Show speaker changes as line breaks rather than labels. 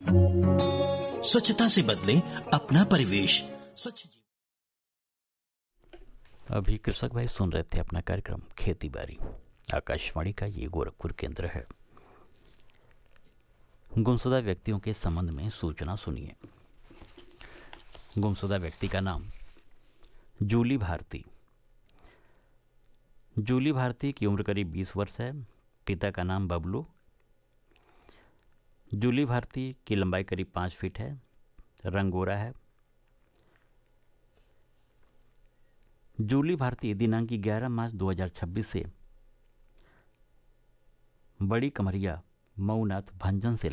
स्वच्छता से बदले अपना परिवेश। स्वच्छ जीवन।
अभी कृषक भाई सुन रहे थे अपना कार्यक्रम खेती बाड़ी। आकाशवाणी का ये गोरखपुर केंद्र है। गुमशुदा व्यक्तियों के संबंध में सूचना सुनिए। गुमशुदा व्यक्ति का नाम जूली भारती। जूली भारती की उम्र करीब 20 वर्ष है। पिता का नाम बबलू। जूली भारती की लंबाई करीब 5 फीट है। रंग गोरा है। जूली भारती दिनांक 11 मार्च 2026 से बड़ी कमरिया मऊनाथ भंजन से